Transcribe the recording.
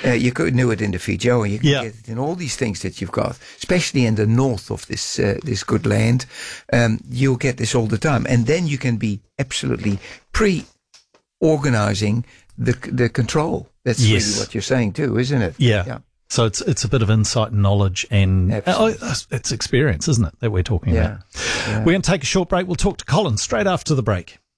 You could do it in the Feijoa. You can Yeah. get it in all these things that you've got, especially in the north of this good land. You'll get this all the time, and then you can be absolutely organizing the control. That's Yes. really what you're saying too, isn't it? Yeah. So it's a bit of insight and knowledge, and it's experience, isn't it, that we're talking about. Yeah. We're going to take a short break. We'll talk to Colin straight after the break.